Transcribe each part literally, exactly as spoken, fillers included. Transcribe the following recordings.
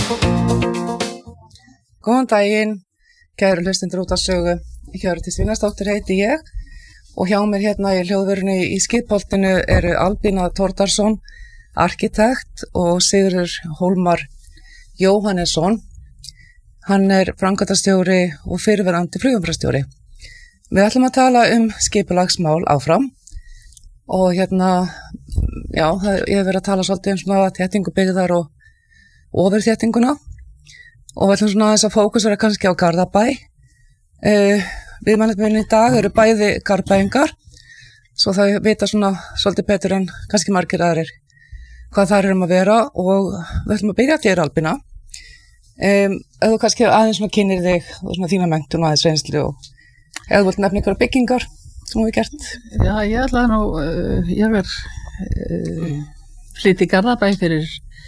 Góðan daginn, kæru hlustendur út af sögu. Hjördís Viðarsdóttir heiti ég og hjá mér hérna í hljóðverunni í skipholtinu eru Albína Thordarson, arkitekt og Sigurður Hólmar Jóhannesson. Hann er framkvæmdastjóri og fyrrverandi flugumferðarstjóri. Við ætlum að tala um skipulagsmál áfram og hérna, já, það, ég hef verið að tala svolítið um svona þéttingu byggðar og ofurþéttinguna. Og við ætlum svona aðeins að fókusera kannski á Garðabæ. Uh, Viðmælendur í dag eru bæði Garðbæingar, svo þau vita svona svolítið betur en kannski margir aðrir hvað það er um að vera og við ætlum að byrja þér, Albína. Um, ef þú kannski aðeins svona kynir þig og svona þína menntun og aðeins reynslu og ef þú vilt nefna ykkur byggingar sem við gert. Já, ég ætlaði nú, uh, ég er uh, flytt í Garðabæ fyrir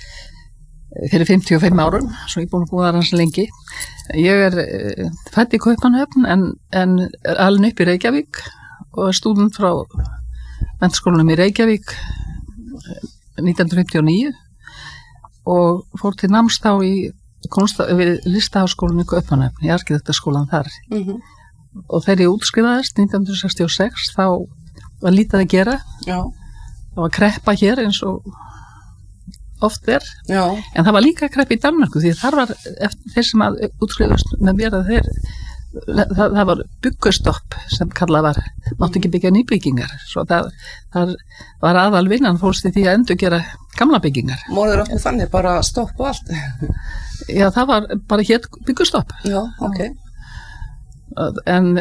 fyrir fimmtíu og fimm árum, svo ég er búin að búa þar hans lengi. Ég er uh, fædd í Kaupmannahöfn en, en er alin upp í Reykjavík og er stúdent frá menntaskólanum í Reykjavík nítján hundruð fimmtíu og níu og fór til náms þá í konsta, við Listaháskólanum í Kaupmannahöfn, í arkitektaskólan þar. Mm-hmm. Og þegar ég útskrifaðist nítján hundruð sextíu og sex þá var lítið að gera. Já. Það var kreppa hér eins og oft er, já. En það var líka kreppa í Danmörku því þar var eftir þeir sem að útskrifast með mér að þeir það, það var byggustopp sem kallað var, mátti ekki byggja nýbyggingar svo það, það var aðal vinnan fólst í því að endur gera gamla byggingar. Móður okkur þannig bara stopp og allt? Já, það var bara hér byggustopp. Já, ok. En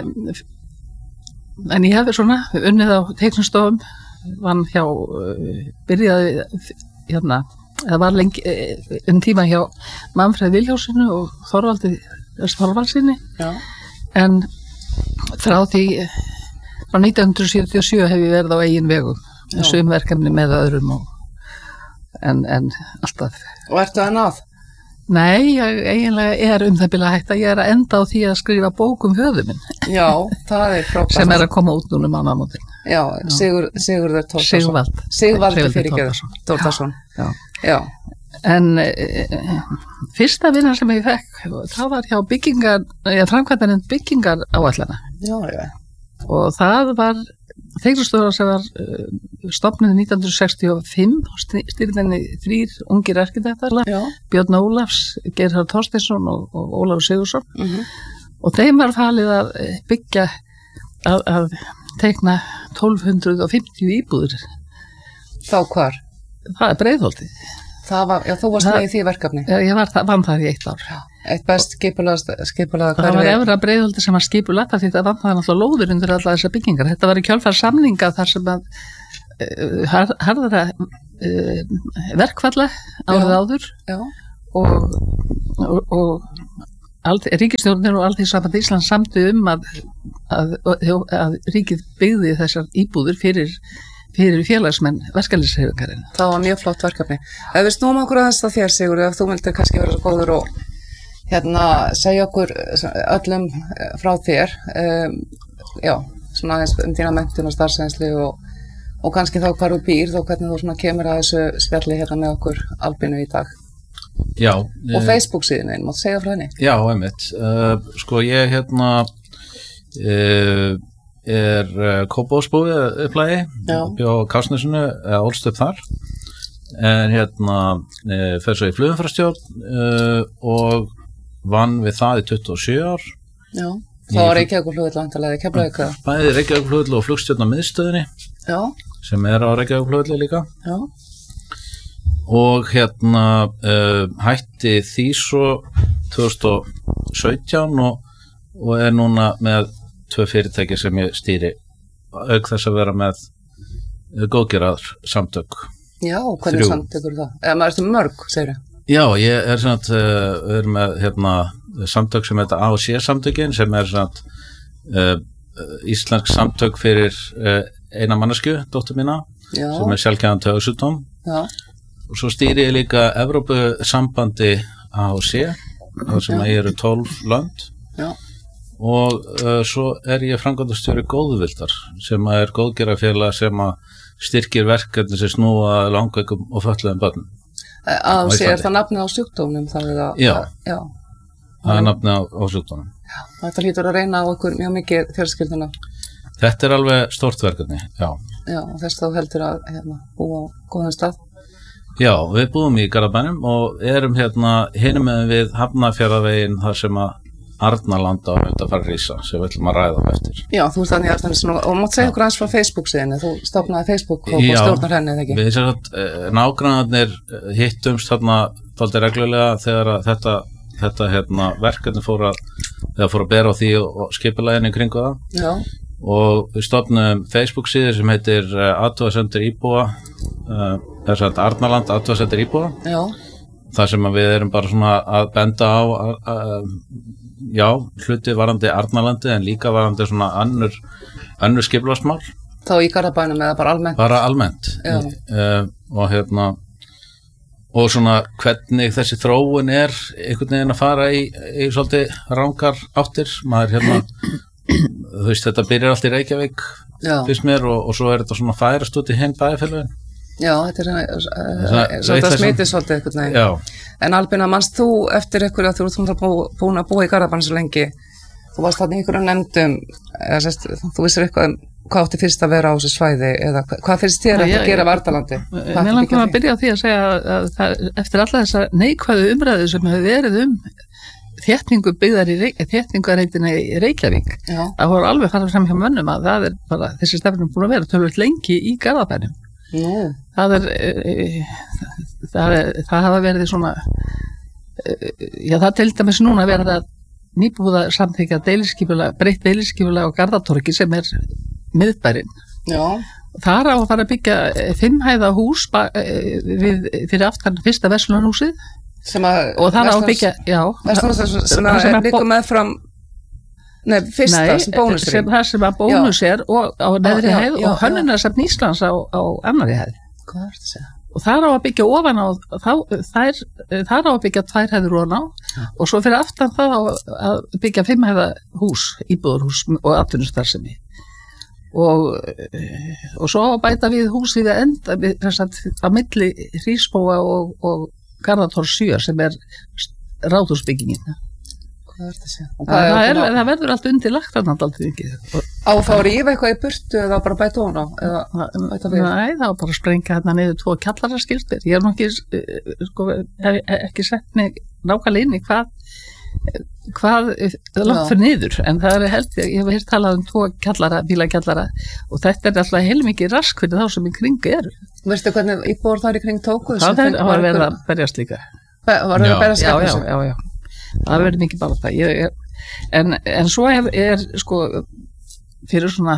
en ég hefði svona unnið á teiknistofum, vann hjá byrjaði hérna það var lengi um tíma hjá Manfred Vilhjálsssyni og Þorvaldi Þorvaldsinni. Já. En frá því frá nítján hundruð sjötíu og sjö hef ég verið á eigin vegum, sum verkefni með öðrum og en, en alltaf. Og ertu enn að? Nei, ég eiginlega er um það bila hægt að ég er að enda á því að skrifa bók um höfuð minn. Já, það er frábært. Sem er að koma út núna mánaðamótin. Já, Sigur, Sigurður Thordarson. Sigvald. Sigvaldi fyrirgefur, Thordarson. Já. Já. En e, fyrsta vinnan sem ég fekk, það var hjá byggingar, eða framkvæmdanefnd byggingar áætlana. Já, já. Og það var teiknistofur sem var uh, stofnuð nítján hundruð sextíu og fimm, stýrðinni þrír ungir arkitektar, Björn Ólafs, Gerhard Þorsteinsson og, og Ólafur Sigursson. Mm-hmm. Og þeim var falið að byggja, að, að teikna tólf hundruð fimmtíu íbúðir. Þá hvar? Það er Breiðholtið. Það var, já, þú varst með í því verkefni. Já, ég var, vann það í eitt ár. Já. Eitt best skipulað skipulað það var efra Breiðholtið sem var skipulað því þetta vann það náttúrulega lóður undir alla þessar byggingar. Þetta var í kjölfar samninga þar sem að uh, harðara uh, verkfalla árið áður já. og, og, og ríkisstjórnin og Alþýðusamband Íslands samdu um að, að, að, að ríkið byggði þessar íbúðir fyrir fyrir félagsmenn verkalýðshreyfingarinnar. Það var mjög flott verkefni. Ef við snúum okkur aðeins að þér, Sigur, ef þú vildir kannski vera svo góður og hérna segja okkur öllum frá þér, um, já, svona aðeins um þína menntun og starfsreynslu og, og kannski þá hvar þú býr, þá hvernig þú svona kemur að þessu spjalli hérna með okkur Albínu í dag. Já. Og e... Facebook síðan einn, máttu segja frá henni? Já, einmitt. Uh, sko ég hérna uh, er uh, Kópavogsbúi upplægi, bjó á Kársnesinu, eða ólst upp þar, en hérna uh, fer svo í flugumferðarstjórn uh, og vann við það í tuttugu og sjö ár. Já, þá var Reykjavíkurflugvöll vantarlega í Keflavík. Bæði Reykjavíkurflugvöll og flugstjórn á miðstöðinni, já. Sem er á Reykjavíkurflugvölli líka. Já. Og hérna uh, hætti því svo tvö þúsund og sautján og, og er núna með tvö fyrirtæki sem ég stýri auk þess að vera með góðgerðar samtök. Já, hvernig Þrjú. Samtökur það? Eða maður erstu mörg, segir þau? Já, ég er svona, uh, við erum með hérna, samtök sem heita A og C samtökin sem er svona uh, íslensk samtök fyrir uh, eina mannesku, dóttur mína, já. Sem er sjálfgefandi taugasjúkdóm. Já. Og svo stýri ég líka Evrópusambandi A og C, sem ég eru tólf lönd. Já. Og uh, svo er ég framkvæmdastjóri Góðvildar sem er góðgerðarfélag sem að styrkir verkefni sem snúa langveikum og fötluðum börnum. Að sé, er það nafnið á sjúkdómnum? Það er að, Já, já. það er nafnið á, á sjúkdómnum. Já, þetta hlýtur að reyna á ykkur mjög mikið fjölskylduna. Þetta er alveg stórt verkefni, já. Já, þess þá heldur að hérna, búa á góðum stað. Já, við búum í Garðabænum og erum hérna hinum með við Hafnarfjarðarveginn þar sem að Arnarland á að fara að rísa sem við ætlum að ræða á eftir. Já, þú ert þannig að og mátt segja okkur aðeins frá Facebook-síðinni, þú stofnaði Facebook og stjórnar henni, eða ekki? Já, við séum að nágrannarnir hittumst þarna dálítið reglulega þegar að þetta, þetta hérna, verkefni fór að, þegar fór að bera á því og, og skipulæginni kringu það. Já. Og við stofnum Facebook-síður sem heitir Athugasemdir íbúa, þess að Arnarland Athugasemdir íbúa. Já. Þar sem að við erum bara svona að benda á að, að, já, hluti varandi Arnarlandi en líka varandi svona annur, annur skipulagsmál. Þá í Garðabænum eða bara almennt? Bara almennt. Já. Uh, og hérna, og svona hvernig þessi þróun er einhvern veginn að fara í, í svolítið rangar áttir. Maður hérna, þú veist, þetta byrjar allt í Reykjavík, já. Fyrst mér og, og svo er þetta svona færast út í hinn bæjarfélögin. Já, þetta er svona, þetta smitið svolítið einhvern veginn. Já. En Albína, manst þú eftir ykkur að þú ert búin að búa í Garðabænum svo lengi, þú varst þarna í einhverjum nefndum, eða sérst, þú vissir eitthvað um hvað átti fyrst að vera á þessu svæði, eða hvað finnst þér að gera af Arnarlandi? Mér langar að byrja á því að segja að það, eftir alla þessa neikvæðu umræðu sem hefur verið um þétningu byggðar í Reykjavík, þétningarreitina í Reykjavík, já. Það voru alveg farið fram hjá mönnum að það er bara, þessi stefnum búin að vera tölvöld lengi í Garðabænum. Nú. Það er, e, það er, það hafa verið svona, e, já það til dæmis núna verið að nýbúða samþykja deiliskipulag, breytt deiliskipulag á Garðatorgi sem er miðbærinn. Já. Það á að fara að byggja fimmhæða hús ba, e, við, fyrir aftan fyrsta verslunarhúsið. Sem að, og það á að byggja, já. Verslunarhúsið sem, sem að, að er byggja með fram Nei, fyrsta Nei, sem bónusring. Sem það sem að bónus já. Er og á neðri hæð já, og Hönnunarsafn Íslands á, á annarri hæð. Hvað er þetta að segja? Og það á að byggja ofan á, þá, þær, það á að byggja tvær hæður ofan á ja. Og svo fyrir aftan það á að byggja fimm hæða hús, íbúðarhús og atvinnustarfsemi. Og, og svo á að bæta við húsi við enda, við, sagt, á milli Hrísbóa og, og Garðators sjö sem er ráðhúsbyggingin. Það, það, það, er, það verður allt undirlagt þarna alltaf mikið. Á þá að rífa eitthvað í burtu eða bara bæta ofan á? Eða, Nei, það var bara að sprengja hérna niður tvo kjallaraskildir. Ég er nú ekki, sko, hef ekki sett mig nákvæmlega inn í hvað, hvað langt fyrir niður, en það er held, ég hef hér talað um tvo kjallara, bílakjallara og þetta er alltaf heilmikið rask fyrir þá sem í kring eru. Veistu hvernig íbúar þar í kring tókuð? Það var verið að berjast líka. Var verið að berjast já, já, já, já. Það verður mikið bara það ég, ég, en, en svo er, er sko fyrir svona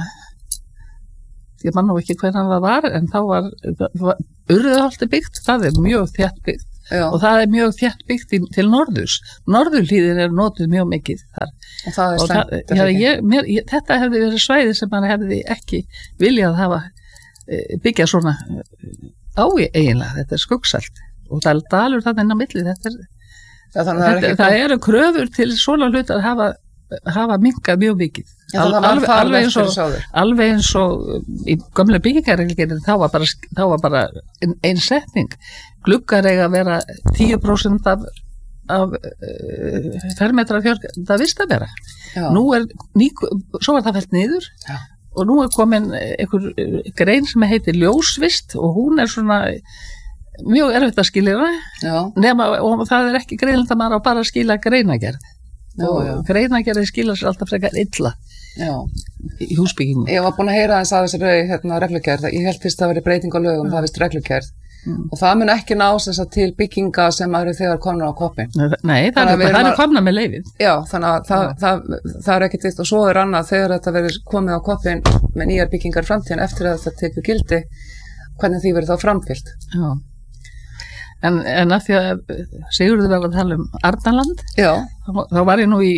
ég man nú ekki hvernig það var en þá var, var Urðuholti byggt, það er mjög þétt byggt já. Og það er mjög þétt byggt í, til norðurs norðurhlíðin er notuð mjög mikið þar og það er slæmt það, já, ég, mér, ég, þetta hefði verið svæði sem man hefði ekki viljað hafa byggja svona á eiginlega, þetta er skuggsalt og það er dalur þarna inn á milli þetta er Já, það, þetta, er það eru kröfur til svona hlut að hafa, hafa minkað mjög mikið Já, Al, alveg, alveg, eins og, alveg eins og í gömlu byggingarreglgerðinni þá var bara, þá var bara ein, ein setning gluggar eiga að vera tíu prósent af, af uh, fermetra fjölda vist að vera nú er ný, svo var það fellt niður Já. Og nú er komin einhver grein sem heitir ljósvist og hún er svona mjög erfitt að skilja nema og það er ekki greinilegt að maður á bara að skila greinagerð já, og já. Greinagerði skila sér alltaf frekar illa já. Í húsbyggingu. Ég var búin að heyra þess að þessari hérna, reglugerð, ég held fyrst að það veri breyting á lögum, mm. það vist reglugerð mm. og það mun ekki ná þess að til bygginga sem eru þegar komna á koppi. Nei, það er, er komna með leyfið. Já, þannig að það, það, það, það er ekkert vitt og svo er annað þegar þetta verður komið á koppin með nýjar byggingar framtíðan eftir að þetta tekur gildi, hvernig því verður þá framfylgt. Já. En, en að því að Sigurður var að tala um Arnarland Já. þá var ég nú í,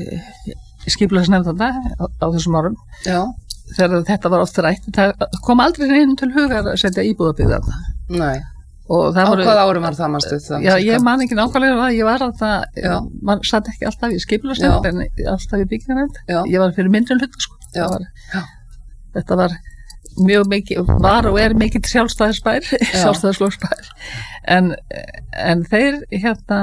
í skipulagsnefndanda á, á þessum árum Já. Þegar þetta var oft rætt það kom aldrei inn til hugar að setja íbúðabyggð þarna Nei, á voru, hvað árum var það manstu það? Já, ég man ekki nákvæmlega það, ég var alltaf man satt ekki alltaf í skipulagsnefnd en alltaf í byggingarnefnd ég var fyrir myndin hlut sko. var, þetta var mjög mikið, var og er mikið sjálfstæðisbær, sjálfstæðisflokksbær, en, en þeir hérna,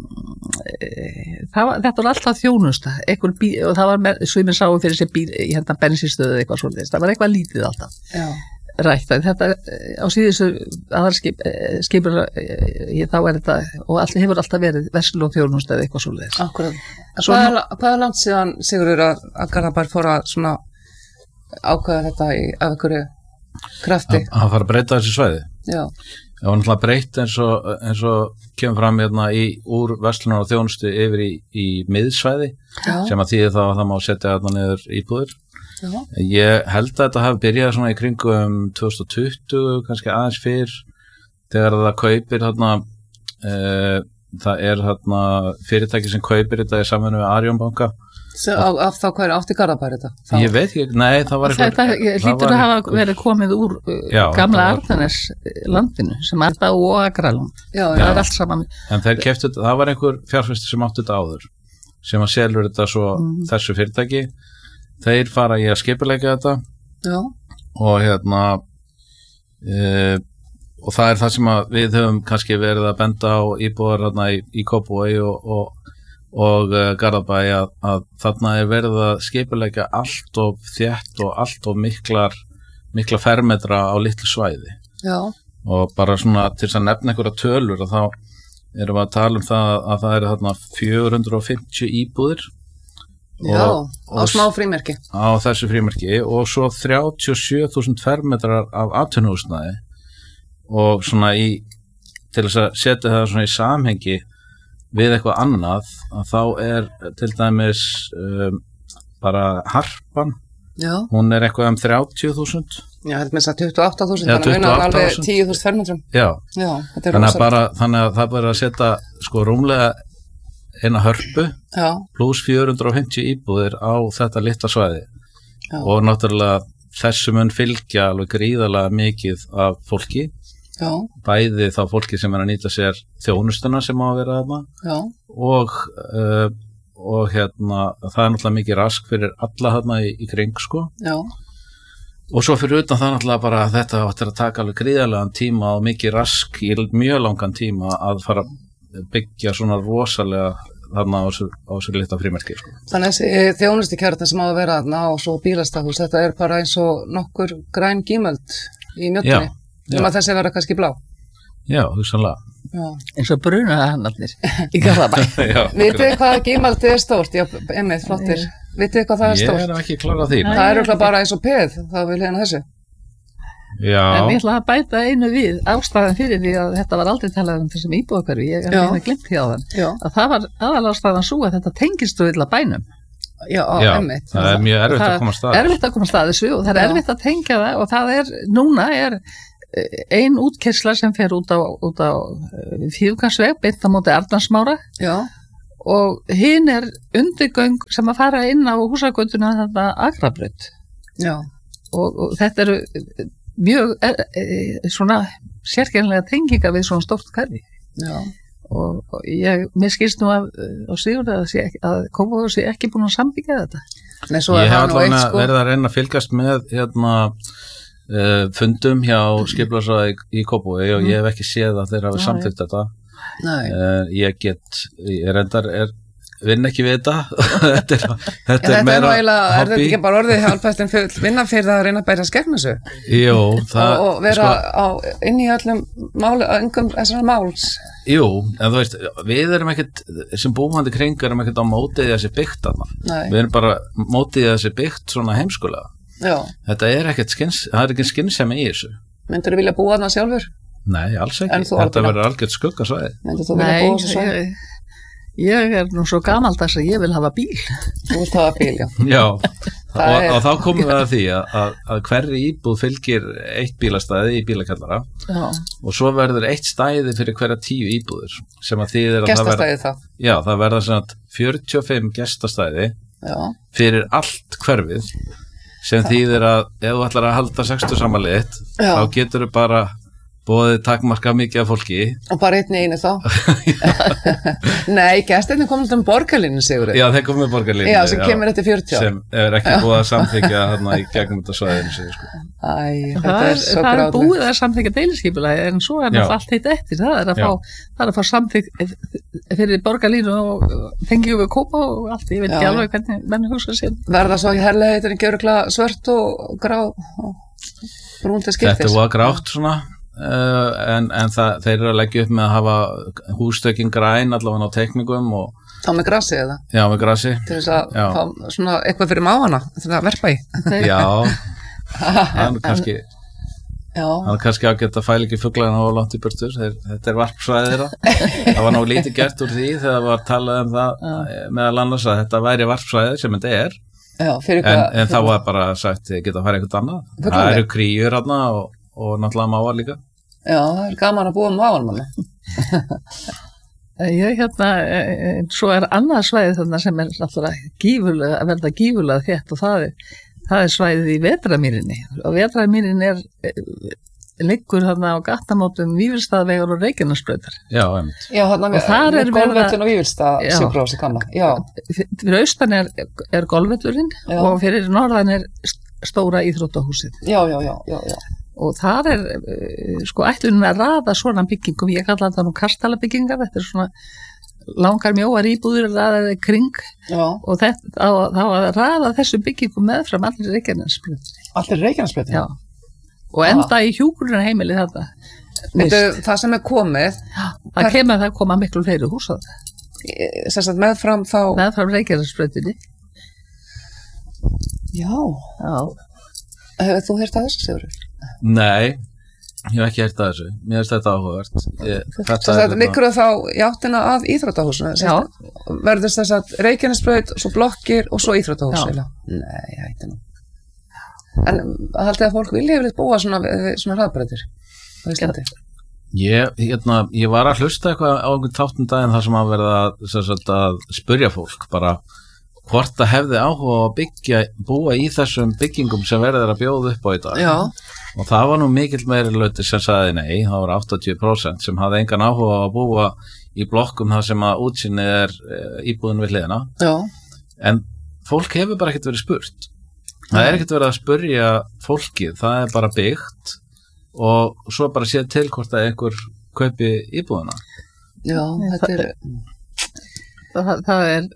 það var, þetta var alltaf þjónusta, bí, og það var með, svo ég með sáu fyrir sér bíl, hérna bensinstöðu eitthvað svolítið, það var eitthvað lítið alltaf. Já. Rætt, þetta á síðustu aðalskip skipur þá er þetta, og allir hefur alltaf verið verslun og þjónusta eða eitthvað svoleiðis. Akkurat. Hvað er langt síðan Sigurður að, að Garðabær fór að svona ákveða þetta í af einhverju krafti? Að fara að breyta þessi svæði? Já. Það var náttúrulega breytt eins og, eins og kemur fram hérna í úr verslunar og þjónustu yfir í, í miðsvæði. Já. Sem að þýðir þá að það má setja þarna niður íbúðir. Já. Ég held að þetta hafi byrjað svona í kringum tvö þúsund og tuttugu, kannski aðeins fyrr, þegar það kaupir þarna, e, það er þarna fyrirtæki sem kaupir þetta í samvinnu við Arion banka. Af, af þá hvað er átt í Garðabær þetta? Þá? Ég veit ekki, nei, það var eitthvað... Þetta hlýtur að hafa verið komið úr já, gamla Arðanes landinu, sem er þetta og Akraland. Já, já, það er allt saman. En þeir keyptu, það var einhver fjárfestir sem átti þetta áður, sem að selur þetta svo mm. þessu fyrirtæki. Þeir fara í að skipuleika þetta. Já. Og hérna e, og það er það sem að við höfum kannski verið að benda á íbúðar hérna í, í Kópavogi og, og, og uh, Garðabæ að, að þarna er verið að skipuleika allt of þétt og allt of miklar mikla fermetra á litlu svæði. Já. Og bara svona til þess að nefna einhverja tölur og þá erum við að tala um það að það eru þarna fjögur hundruð og fimmtíu íbúðir. Já, og, á smá frímerki. Á þessu frímerki og svo þrjátíu og sjö þúsund fermetrar af atvinnuhúsnæði og svona í, til þess að setja það svona í samhengi við eitthvað annað, að þá er til dæmis um, bara Harpan, já. Hún er eitthvað um þrjátíu þúsund. Já, þetta með þess að tuttugu og átta þúsund, þannig að munar alveg tíu þúsund fermetrum. Já, já þetta er þannig að, bara, þannig að það bara að setja sko rúmlega eina hörpu pluss fjögur hundruð og fimmtíu íbúðir á þetta litla svæði. Já. Og náttúrulega þessu mun fylgja alveg gríðarlega mikið af fólki. Já. Bæði þá fólki sem er að nýta sér þjónustuna sem á að vera þarna og, uh, og hérna það er náttúrulega mikið rask fyrir alla þarna í, í kring sko. Já. Og svo fyrir utan það náttúrulega bara að þetta áttir að taka alveg gríðarlegan tíma og mikið rask í mjög langan tíma að fara byggja svona rosalega þarna á þessu litla frímerki sko. Þannig að þessi þjónustukjarna sem á að vera þarna og svo bílastahús, þetta er bara eins og nokkur græn gímöld í mjöldinni, sem að þessi vera kannski blá. Já, hugsanlega. Eins og brunaðarnir í Garðabæ. Vitið þið hvað gímöldið er stórt? Já, emið, flottir. Vitið þið hvað það er stórt? Ég er ekki klár á því. Það er örugglega bara eins og peð, það vil hérna þessu. Já. En ég ætla að bæta einu við ástæðan fyrir því að þetta var aldrei talað um þessum íbúðahverfi, ég er hérna glimt hjá þann, að það var aðalástæðan svo að þetta tengist við illa bænum. Já, Já einmitt. Það er mjög erfitt að koma að staði. Erfitt að koma að staði þessu og það er Já. erfitt að tengja það og það er, núna er ein útkersla sem fer út á, út á Fífugarðsveg, beint á móti Arnarsmára. Já. Og hinn er undirgöng sem að fara inn á húsagötuna þetta Akrabraut. Já. Og, og þetta eru mjög er, er, svona sérkennilega tenginga við svona stórt hverfi. Já. Og, og ég, mér skilst nú að á Sigurði að, að Kópavogur sé ekki búin að sambyggja þetta. Nei, svo ég hef allavega sko... verið að reyna að fylgast með hérna, uh, fundum hjá skipulagsráði í, í Kópavogi og mm. ég hef ekki séð að þeir hafi samþykkt þetta. Nei. Uh, ég get, ég reyndar er vinn ekki við þetta þetta er, þetta er meira hobby. Er þetta ekki bara orðið hjálpæstin full vinna fyrir það að reyna að bæra skegn þessu? Jú, það og, og vera sko, á, inn í öllum mál, öngum þessara máls? Jú, en þú veist, við erum ekkert sem búandi kring erum ekkert á mótið þessi byggt þarna. Við erum bara mótið þessi byggt svona heimskulega. Já. Þetta er ekkert skins, það er ekki skynsemi í þessu. Myndur þú vilja búa þarna sjálfur? Nei, alls ekki. Þetta verður algjört skuggasvæði. Myndur þú vilja búa þessu svæði? Ég er nú svo gamaldags að ég vil hafa bíl. Þú vilt hafa bíl, já. Já, og, er... og þá komum við að því að, að, að hverri íbúð fylgir eitt bílastæði í bílakallara já. Og svo verður eitt stæði fyrir hverja tíu íbúður sem að þýðir að Gestastæði það verður það. Já, það verður svona fjörutíu og fimm gestastæði já. Fyrir allt hverfið sem það. Þýðir að ef þú ætlar að halda sextugsafmælið þitt þá getur þú bara boðið takmarka mikið af fólki. Og bara einn í einu þá? Nei, gestirnir kom alltaf um borgarlínu, Sigurður. Já, þeir komum með borgarlínu. Já, sem já, kemur eftir fjörutíu. Sem er ekki búið að samþykja þarna í gegnum þetta svæðinu, segir sko. Æ, þetta er, er svo gráðlegt. Það er búið að samþykja deiliskipulagi, en svo er náttúrulega allt heitt eftir. Það er að fá, það er að fá samþykja fyrir borgarlínu og tengjum við kópa og allt. Ég veit ekki alveg hvernig menn hugsa sér. Verða svo ekki herrleiturinn gjöruglega svört og grá og brún til skiptis? Þetta var grátt svona. Uh, en, en það, þeir eru að leggja upp með að hafa hústökin græn allavega á teikningum og þá með grasi eða? Já, með grasi til þess að já. Fá svona eitthvað fyrir máana til að verpa í Já, hann er kannski hann er kannski ágætt að fæla ekki fuglarna og langt í burtu, þetta er varpsvæði þeirra það var ná lítið gert úr því þegar það var talað um það já. Meðal annars að þetta væri varpsvæði sem þetta er já, en, en þá var bara sagt ég geta að fara eitthvað annað Fuglarni. Það eru kríur hérna og, og náttúrulega mávar líka Já, það er gaman að búa um mávarmanni Ég hérna svo er annað svæði þarna sem er náttúrulega gífurlega að verða gífurlega þétt og það er, það er svæðið í Vetramýrinni og Vetramýrin er liggur þarna á gattamótum Vífilsstaðvegar og Reykjanesbrautar Já, einmitt Já, þarna með golfvöllin og Vífilsstað sjúkrahúsi kanna Já Fyrir austan er, er golfvöllurinn og fyrir norðan er stóra íþróttahúsið Já, já, já, já, já og það er uh, sko ætlunin að raða svona byggingum, ég kalla það nú kastalabyggingar, þetta er svona langar mjóar íbúðir raðaði kring Já. Og þetta, þá, þá að raða þessu byggingum meðfram allir Reykjanesbrautir. Allir Reykjanesbrautir? Já, og enda ah. í hjúkrunarheimili þetta. Þetta það sem er komið? Já, það per... kemur að það koma miklu fleiri hús á það. Sérstætt meðfram þá? Meðfram Reykjanesbrautinni. Já. Já. Hefur þú heyrt að þessu, Sigurður? Nei, ég hef ekki heyrt að þessu. Mér finnst þetta áhugavert. Þess að liggur það þá í áttina að íþróttahúsinu? Já. Verður þess að Reykjanesbraut, svo blokkir og svo íþróttahús? Já. Nei, ég hætti nú. En haldið að fólk vilja yfirleitt búa svona, svona hraðbrautir á Íslandi? Ég, hérna, ég var að hlusta eitthvað á einhvern þáttum daginn þar sem að verða að, að spyrja fólk bara hvort það hefði áhuga að byggja, búa í þessum byggingum sem verður að bjóða upp á í dag. Já. Og það var nú mikill meiri hluti sem sagði nei, það var áttatíu prósent sem hafði engan áhuga að búa í blokkum þar sem að útsýnið er íbúðin við hliðina. Já. En fólk hefur bara ekkert verið spurt. Það er ekkert verið að spurja fólkið, það er bara byggt og svo bara séð til hvort að einhver kaupi íbúðina. Já, þetta er... Það, það er...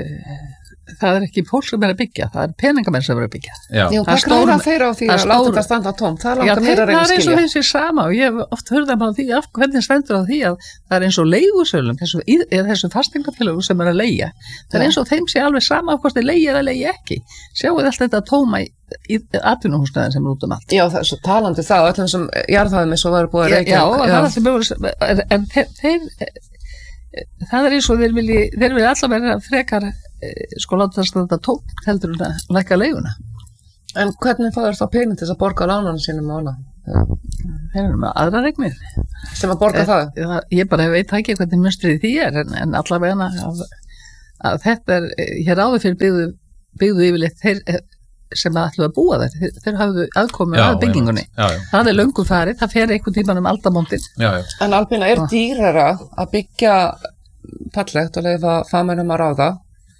það er ekki fólk sem er að byggja, það er peningamenn sem er að byggja. Já, Já hvað klára þeir á því að láta þetta standa tómt? Það Já, þeir, það er eins og þessi sama og ég hef oft hörðað á því af hvernig stendur á því að það er eins og leigusölum, þessu, þessu fasteignafélögum sem er að leigja. Það er eins og þeim sé alveg sama af hvort þeir leigja eða leigja ekki. Sjáu allt þetta tóma í, í atvinnuhúsnæðin sem er út um allt. Já, það er svo talandi það og öllum sem jarðhæðum eins og var búið að reykja. Já, Já. Það en þeir, þeir það er eins og þeir vilji þeir vilji allavega frekar sko láta þetta tómt heldur en að lækka leiguna. En hvernig fáður þá pening til að borga lánunum sínum mála? Þeir eru með aðra regnir. Sem að borga það? Ég bara veit ekki hvernig munstrið því er en, en allavega að, að þetta er hér áður fyrir byggðu, byggðu yfirleitt þeir sem að ætlu að búa þær, þeir, þeir hafðu aðkomið að byggingunni. Já, já. Það er löngu farið, það fer einhvern tímann um aldamótin. En Albína, er dýrara að byggja fallegt og leifa fagmennum að ráða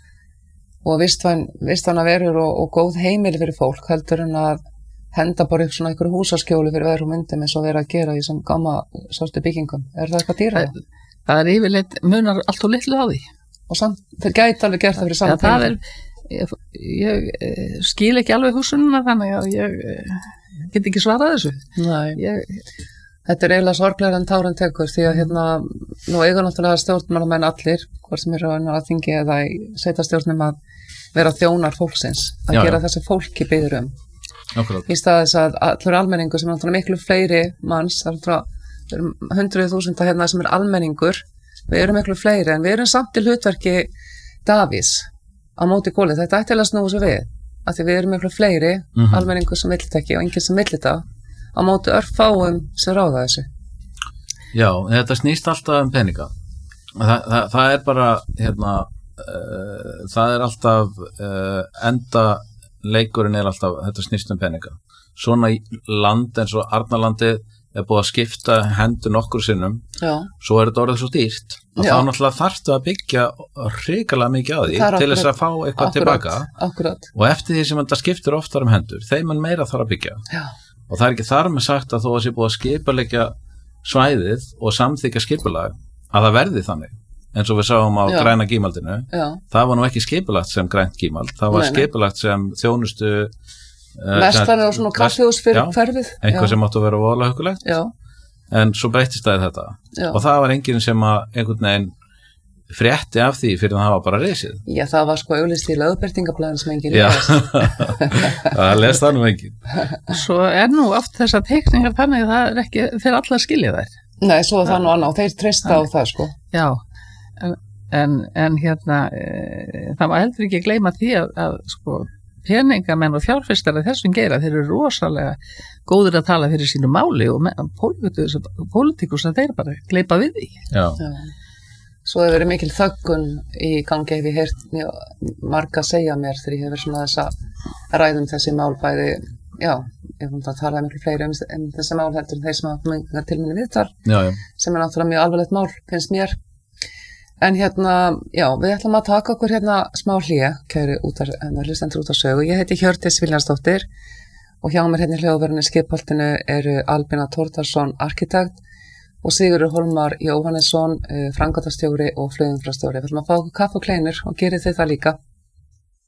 og vistvæn, vistvæna verur og, og góð heimili fyrir fólk heldur en að henda bara upp svona einhverju húsaskjólu fyrir veðrum myndum eins og vera að gera í sem gamma sástu byggingum. Er það eitthvað dýrara? Það, það er yfirleitt munar allt og litlu á því. Og samt, þeir gæti alveg gert það fyrir samt ja, Ég, ég eh, skil ekki alveg húsununa þannig að ég eh, get ekki svarað þessu. Nei. Ég, Þetta er eiginlega sorglegra en tárin tekur því að hérna, nú eiga náttúrulega stjórnmálamenn allir, hvort sem eru að þingi eða í sveitastjórnum að vera þjónar fólksins, að já, gera já. Þessi fólki biður um. Akkurat. Í stað þess að allur almenningu sem er náttúrulega miklu fleiri manns, það eru hundruð þúsunda hérna sem er almenningur, við erum miklu fleiri en við erum samt til hlutverki Davís á móti góli, þetta ætti að snúa svo við af því við erum miklu fleiri mm -hmm. almenningur sem vill þetta ekki og enginn sem vill þetta á móti örfáum sem ráða þessu. Já, þetta snýst alltaf um peninga Þa, það, það er bara hérna, uh, það er alltaf uh, enda leikurinn er alltaf, þetta snýst um peninga svona land eins og Arnarlandið er búið að skipta hendur nokkur sinnum, Já. Svo er þetta orðið svo dýrt að Já. þá náttúrulega þarftu að byggja hrikalega mikið á því til þess að fá eitthvað akkurat, tilbaka akkurat. og eftir því sem þetta skiptir oftar um hendur, þeim en meira þarf að byggja. Já. Og það er ekki þar með sagt að þó að sé búið að skipuleggja svæðið og samþykja skipulag að það verði þannig. Eins og við sáum á Já. græna gímaldinu, Já. það var nú ekki skipulagt sem grænt gímald, það var Nei, nei. skipulagt sem þjónustu uh, Verslanir og svona kaffihús fyrir hverfið. Eitthvað sem áttu að vera voðalega huggulegt. Já. En svo breyttist það í þetta. Já. Og það var enginn sem að einhvern veginn frétti af því fyrir að það var bara risið. Já, það var sko auglýst í lögbertingablaðin sem enginn Já, les. það les það nú enginn. Svo er nú oft þessar teikningar þannig að það er ekki fyrir alla að skilja þær. Nei, svo það nú annað, þeir treysta á það sko. Já, en, en, en hérna, e, það má heldur ekki gleyma því að, að sko, peningamenn og fjárfestari þessum geira, þeir eru rosalega góður að tala fyrir sínu máli og pólitíkus að þeir bara gleypa við því. Já. Já. Svo hefur verið mikil þöggun í gangi hef ég heyrt marga segja mér þegar ég hefur svona þess að ræðum þessi mál bæði, já, ég fór að tala miklu fleiri um, um þessi mál heldur en þeir sem hafa komið til minni viðtal, Já, já. sem er náttúrulega mjög alvarlegt mál, finnst mér. En hérna, já, við ætlum að taka okkur hérna smá hlýja, kæri útar, hlustendur út á sögu. Ég heiti Hjördís Vilhjálmsdóttir og hjá mér hérna í hljóðverðinu skipholtinu eru Albína Thordarson, arkitekt og Sigurður Hólmar Jóhannesson, framkvæmdastjóri og flugumferðarstjóri. Við ætlum að fá okkur kaffi og kleinur og gerið þið það líka.